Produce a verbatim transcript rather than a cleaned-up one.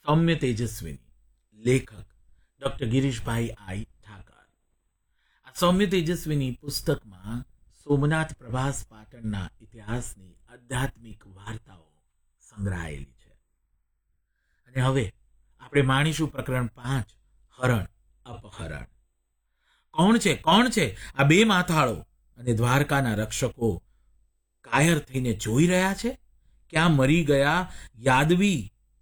સૌમ્ય તેજસ્વીની, લેખક ડૉક્ટર ગિરીશભાઈ આઈ ઠાકર. આ સૌમ્ય તેજસ્વીની પુસ્તકમાં સોમનાથ પ્રભાસ પાટણના ઇતિહાસની આધ્યાત્મિક વાર્તાઓ સંગ્રહાયેલી છે. અને હવે આપણે માણીશું પ્રકરણ પાંચ, હરણ અપહરણ. કોણ છે કોણ છે આ બે માથાળો? અને દ્વારકાના રક્ષકો કાયર થઈને જોઈ રહ્યા છે. ક્યાં મરી ગયા યાદવી